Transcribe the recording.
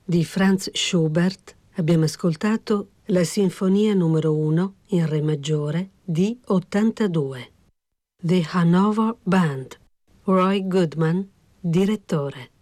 Di Franz Schubert abbiamo ascoltato la Sinfonia numero 1 in Re maggiore di 82. The Hanover Band, Roy Goodman, direttore.